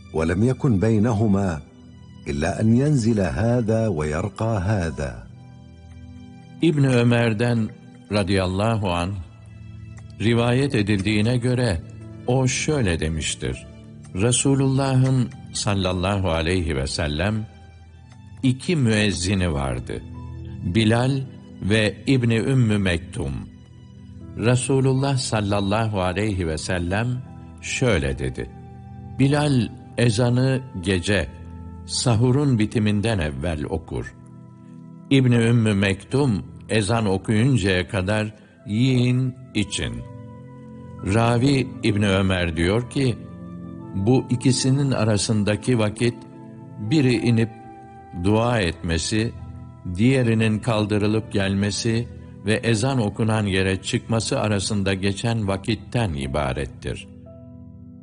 ولم يكن بينهما إلا أن ينزل هذا ويرقى هذا. İbn Ömer'den radıyallahu anh rivayet edildiğine göre o şöyle demiştir: Resulullah'ın sallallahu aleyhi ve sellem iki müezzini vardı. Bilal ve İbni Ümmü Mektum. Resulullah sallallahu aleyhi ve sellem şöyle dedi: Bilal ezanı gece, sahurun bitiminden evvel okur. İbni Ümmü Mektum ezan okuyuncaya kadar yiyin, için. Ravi İbni Ömer diyor ki, bu ikisinin arasındaki vakit, biri inip dua etmesi, diğerinin kaldırılıp gelmesi ve ezan okunan yere çıkması arasında geçen vakitten ibarettir.